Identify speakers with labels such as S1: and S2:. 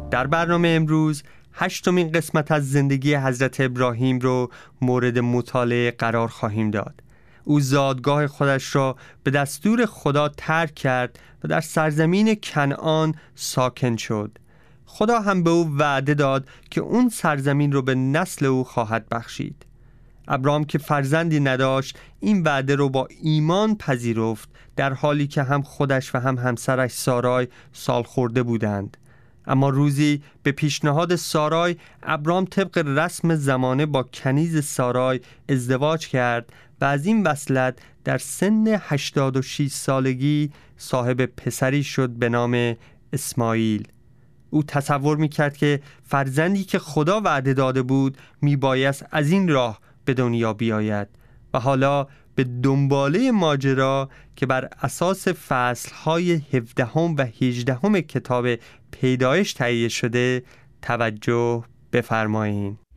S1: در برنامه امروز 8مین قسمت از زندگی حضرت ابراهیم رو مورد مطالعه قرار خواهیم داد. او زادگاه خودش را به دستور خدا ترک کرد و در سرزمین کنعان ساکن شد. خدا هم به او وعده داد که اون سرزمین رو به نسل او خواهد بخشید. ابرام که فرزندی نداشت این وعده رو با ایمان پذیرفت، در حالی که هم خودش و هم همسرش سارای سال خورده بودند. اما روزی به پیشنهاد سارای، ابرام طبق رسم زمانه با کنیز سارای ازدواج کرد و از این وصلت در سن 86 سالگی صاحب پسری شد به نام اسماعیل. او تصور میکرد که فرزندی که خدا وعده داده بود میبایست از این راه به دنیا بیاید و حالا به دنباله ماجرا که بر اساس فصلهای 17 و 18 کتاب پیدایش تهیه شده توجه بفرمایید.